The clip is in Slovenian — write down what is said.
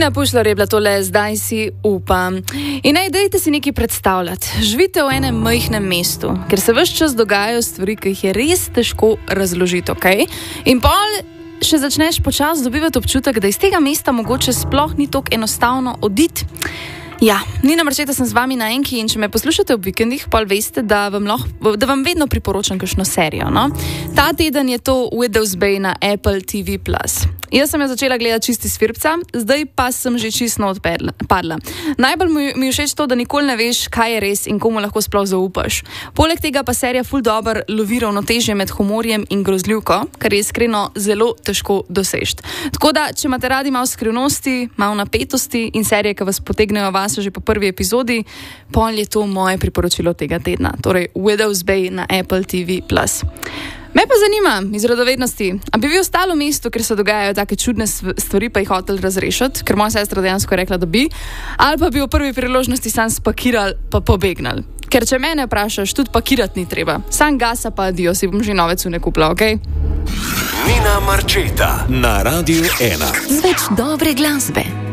Tina Pušlar je bila tole, zdaj si upam. In dajte si nekaj predstavljati. Živite v enem majhnem mestu, ker se ves čas dogajajo stvari, ki jih je res težko razložiti, ok? In pol še začneš počasi dobivati občutek, da iz tega mesta mogoče sploh ni tako enostavno oditi. Ja, Nina Marčeta sem z vami na Enki in če me poslušate ob vikendih, pol veste, da vam vedno priporočam kakšno serijo, no? Ta teden je to Widow's Bay na Apple TV+. Jaz sem jo začela gledati čisti svirpca, zdaj pa sem že čisto odpadla. Najbolj mi je všeč to, da nikoli ne veš, kaj je res in komu lahko sploh zaupaš. Poleg tega pa serija ful dobro lovi ravnotežje med humorjem in grozljivko, kar je iskreno zelo težko doseči. Tako da, če imate radi malo skrivnosti, malo napetosti in serije, ki vas potegnejo vas že po prvi epizodi, pol je to moje priporočilo tega tedna. Torej, Widow's Bay na Apple TV+. Me pa zanima, iz radovednosti, a bi vi ostali v mestu, ker se dogajajo take čudne stvari, pa jih hotel razrešiti, ker moja sestra dejansko rekla, da bi, ali pa bi v prvi priložnosti sam spakirali pa pobegnali. Ker če mene vprašaš, tudi pakirati ni treba. Sam gasa pa adijo, si bom že nove cune kupila, okej? Nina Marčeta na Radiu 1. Več dobre glasbe.